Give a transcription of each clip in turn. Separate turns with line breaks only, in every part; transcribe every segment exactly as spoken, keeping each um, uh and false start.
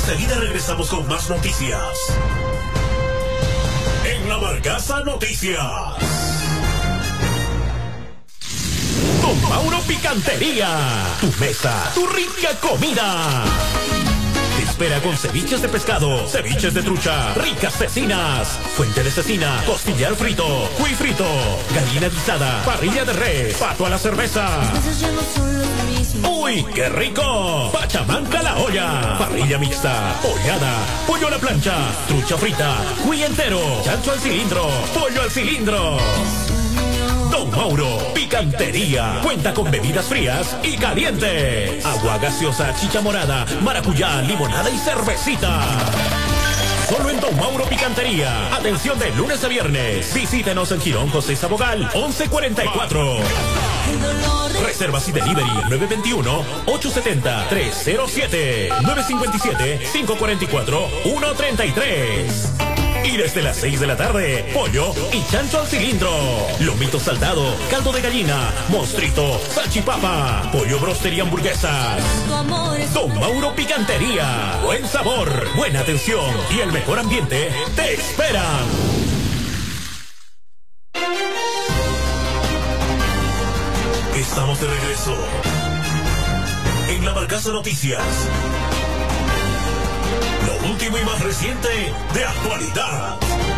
Enseguida regresamos con más noticias. En La Barcaza Noticias. Don Mauro Picantería. Tu mesa, tu rica comida. Te espera con ceviches de pescado, ceviches de trucha, ricas cecinas, fuente de cecina, costillar frito, cuy frito, gallina guisada, parrilla de res, pato a la cerveza. ¡Uy, qué rico! Pachamanca a la olla, parrilla mixta, pollada, pollo a la plancha, trucha frita, cuy entero, chancho al cilindro, pollo al cilindro. Don Mauro Picantería cuenta con bebidas frías y calientes, agua gaseosa, chicha morada, maracuyá, limonada y cervecita. Solo en Don Mauro Picantería. Atención de lunes a viernes. Visítenos en Girón José Sabogal once cuarenta y cuatro. Reservas y delivery nueve dos uno, ocho siete cero, tres cero siete, nueve cinco siete, cinco cuatro cuatro, uno tres tres. Y desde las seis de la tarde, pollo y chancho al cilindro, lomito saltado, caldo de gallina, mostrito, salchipapa, pollo broster y hamburguesas. Don Mauro Picantería. Buen sabor, buena atención y el mejor ambiente te esperan. Estamos de regreso en La Barcaza Noticias. Lo último y más reciente de actualidad.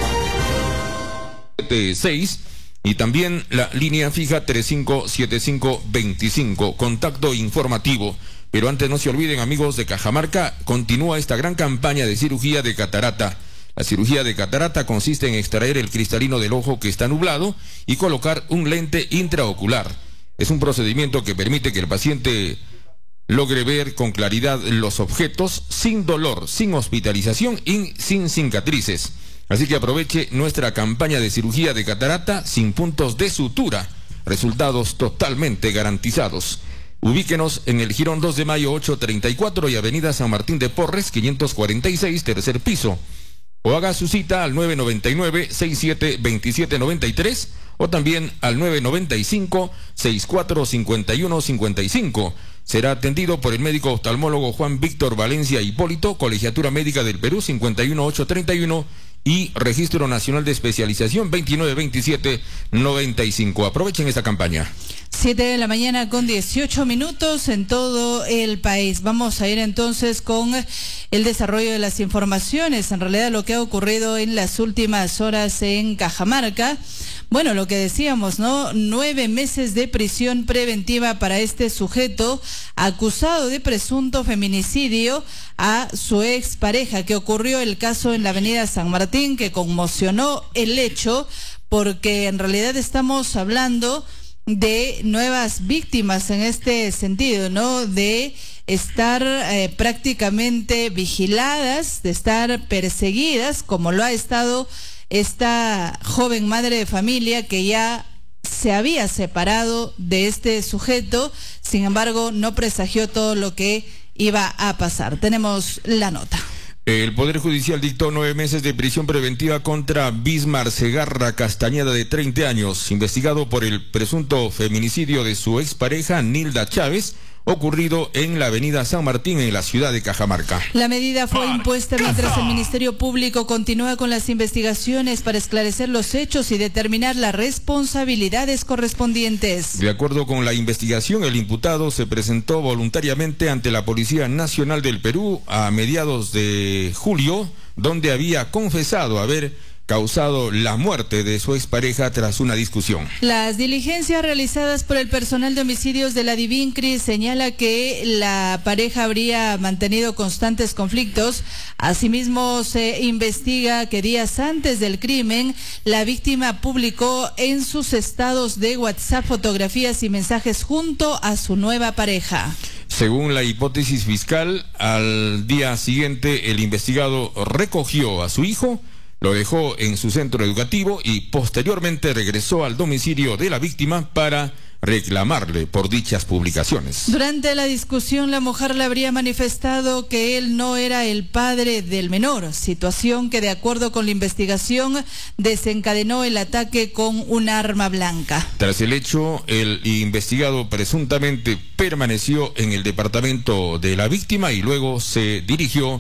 seis y también la línea fija tres cinco siete cinco dos cinco, contacto informativo. Pero antes no se olviden, amigos de Cajamarca, continúa esta gran campaña de cirugía de catarata. La cirugía de catarata consiste en extraer el cristalino del ojo que está nublado y colocar un lente intraocular. Es un procedimiento que permite que el paciente logre ver con claridad los objetos sin dolor, sin hospitalización y sin cicatrices. Así que aproveche nuestra campaña de cirugía de catarata sin puntos de sutura. Resultados totalmente garantizados. Ubíquenos en el Girón dos de mayo ochocientos treinta y cuatro y Avenida San Martín de Porres quinientos cuarenta y seis, tercer piso. O haga su cita al nueve nueve nueve, seis siete dos siete nueve tres o también al nueve nueve cinco, seis cuatro cinco uno cinco cinco. Será atendido por el médico oftalmólogo Juan Víctor Valencia Hipólito, Colegiatura Médica del Perú cincuenta y uno ochocientos treinta y uno y Registro Nacional de Especialización veintinueve veintisiete noventa y cinco. Aprovechen esta campaña.
siete de la mañana con dieciocho minutos en todo el país. Vamos a ir entonces con el desarrollo de las informaciones. En realidad lo que ha ocurrido en las últimas horas en Cajamarca. Bueno, lo que decíamos, ¿no? Nueve meses de prisión preventiva para este sujeto acusado de presunto feminicidio a su expareja, que ocurrió el caso en la avenida San Martín, que conmocionó el hecho, porque en realidad estamos hablando de nuevas víctimas en este sentido, ¿no? De estar eh, prácticamente vigiladas, de estar perseguidas, como lo ha estado esta joven madre de familia que ya se había separado de este sujeto, sin embargo no presagió todo lo que iba a pasar. Tenemos la nota.
El Poder Judicial dictó nueve meses de prisión preventiva contra Bismar Segarra Castañeda, de treinta años, investigado por el presunto feminicidio de su expareja Nilda Chávez, ocurrido en la avenida San Martín en la ciudad de Cajamarca.
La medida fue impuesta mientras el Ministerio Público continúa con las investigaciones para esclarecer los hechos y determinar las responsabilidades correspondientes.
De acuerdo con la investigación, el imputado se presentó voluntariamente ante la Policía Nacional del Perú a mediados de julio, donde había confesado haber causado la muerte de su expareja tras una discusión.
Las diligencias realizadas por el personal de homicidios de la Divincri señala que la pareja habría mantenido constantes conflictos. Asimismo, se investiga que días antes del crimen, la víctima publicó en sus estados de WhatsApp fotografías y mensajes junto a su nueva pareja.
Según la hipótesis fiscal, al día siguiente el investigado recogió a su hijo, lo dejó en su centro educativo y posteriormente regresó al domicilio de la víctima para reclamarle por dichas publicaciones.
Durante la discusión, la mujer le habría manifestado que él no era el padre del menor, situación que, de acuerdo con la investigación, desencadenó el ataque con un arma blanca.
Tras el hecho, el investigado presuntamente permaneció en el departamento de la víctima y luego se dirigió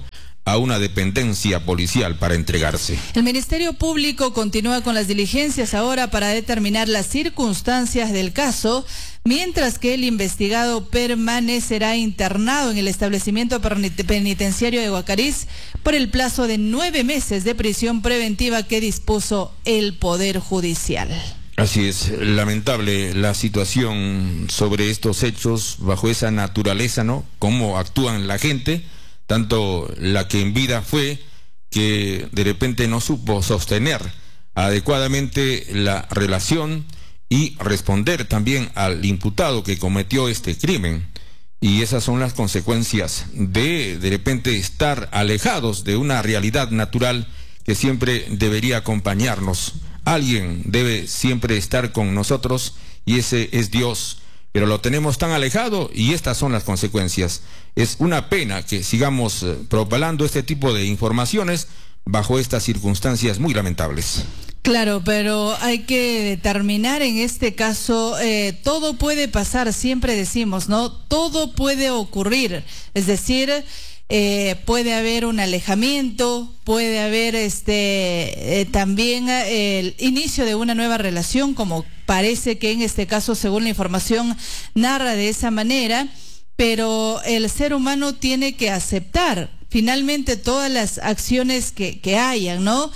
a una dependencia policial para entregarse.
El Ministerio Público continúa con las diligencias ahora para determinar las circunstancias del caso, mientras que el investigado permanecerá internado en el establecimiento penitenciario de Guacariz por el plazo de nueve meses de prisión preventiva que dispuso el Poder Judicial.
Así es, lamentable la situación sobre estos hechos, bajo esa naturaleza, ¿no? Cómo actúan la gente, tanto la que en vida fue, que de repente no supo sostener adecuadamente la relación y responder también al imputado que cometió este crimen. Y esas son las consecuencias de de repente estar alejados de una realidad natural que siempre debería acompañarnos. Alguien debe siempre estar con nosotros y ese es Dios, pero lo tenemos tan alejado y estas son las consecuencias. Es una pena que sigamos eh, propalando este tipo de informaciones bajo estas circunstancias muy lamentables.
Claro, pero hay que determinar en este caso, eh, todo puede pasar, siempre decimos, ¿no? Todo puede ocurrir, es decir, eh, puede haber un alejamiento, puede haber este eh, también eh, el inicio de una nueva relación, como parece que en este caso, según la información, narra de esa manera, pero el ser humano tiene que aceptar finalmente todas las acciones que, que hayan, ¿no?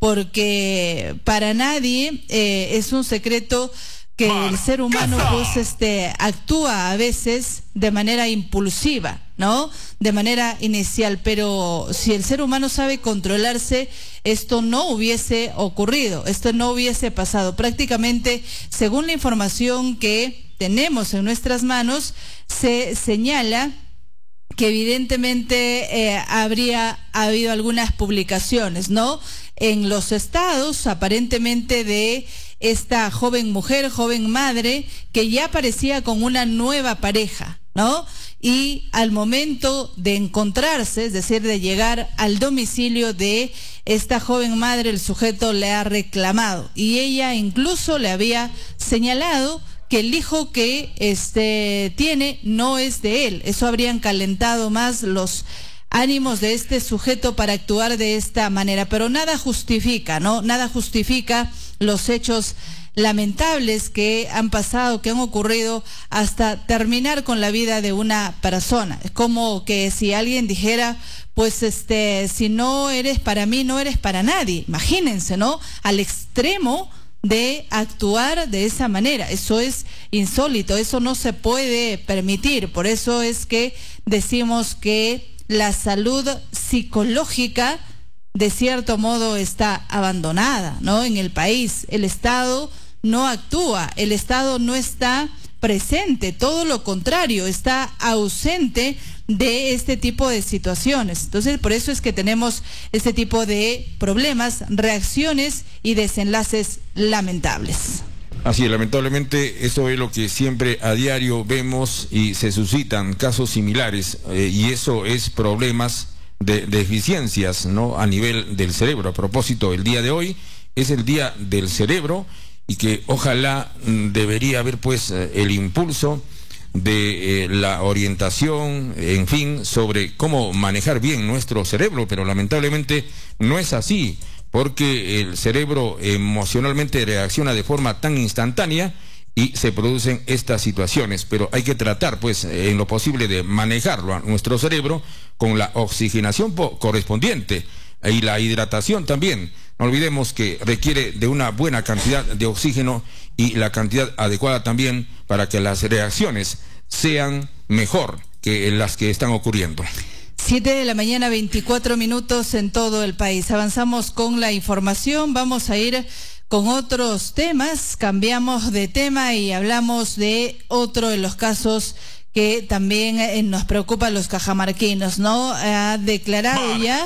Porque para nadie eh, es un secreto que el ser humano pues este actúa a veces de manera impulsiva, ¿no? De manera inicial, pero si el ser humano sabe controlarse, esto no hubiese ocurrido, esto no hubiese pasado. Prácticamente, según la información que tenemos en nuestras manos, se señala que evidentemente eh, habría habido algunas publicaciones, ¿no? En los estados, aparentemente, de esta joven mujer, joven madre, que ya aparecía con una nueva pareja, ¿no? Y al momento de encontrarse, es decir, de llegar al domicilio de esta joven madre, el sujeto le ha reclamado y ella incluso le había señalado que el hijo que este tiene no es de él. Eso habrían calentado más los ánimos de este sujeto para actuar de esta manera, pero nada justifica, ¿no? Nada justifica los hechos lamentables que han pasado, que han ocurrido, hasta terminar con la vida de una persona. Es como que si alguien dijera, pues este, si no eres para mí, no eres para nadie. Imagínense, ¿no? Al extremo de actuar de esa manera. Eso es insólito, eso no se puede permitir. Por eso es que decimos que la salud psicológica de cierto modo está abandonada, ¿no? En el país el Estado no actúa, el Estado no está presente, todo lo contrario, está ausente de este tipo de situaciones. Entonces, por eso es que tenemos este tipo de problemas, reacciones y desenlaces lamentables.
Así es, lamentablemente eso es lo que siempre a diario vemos y se suscitan casos similares eh, y eso es problemas de deficiencias, ¿no? A nivel del cerebro. A propósito, el día de hoy es el día del cerebro y que ojalá mm, debería haber pues el impulso de eh, la orientación, en fin, sobre cómo manejar bien nuestro cerebro, pero lamentablemente no es así, porque el cerebro emocionalmente reacciona de forma tan instantánea y se producen estas situaciones, pero hay que tratar pues en lo posible de manejarlo a nuestro cerebro con la oxigenación correspondiente y la hidratación también. No olvidemos que requiere de una buena cantidad de oxígeno y la cantidad adecuada también para que las reacciones sean mejor que las que están ocurriendo.
Siete de la mañana, veinticuatro minutos en todo el país. Avanzamos con la información, vamos a ir con otros temas, cambiamos de tema y hablamos de otro de los casos que también eh, nos preocupa a los cajamarquinos, ¿no? Ha declarado ya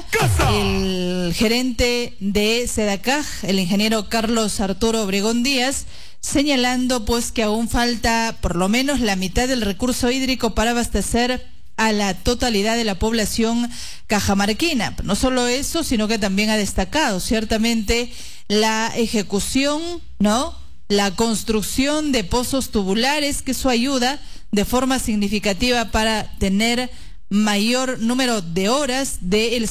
el gerente de SEDACAJ, el ingeniero Carlos Arturo Obregón Díaz, señalando pues que aún falta por lo menos la mitad del recurso hídrico para abastecer a la totalidad de la población cajamarquina. No solo eso, sino que también ha destacado ciertamente la ejecución, ¿no? La construcción de pozos tubulares, que eso ayuda de forma significativa para tener mayor número de horas del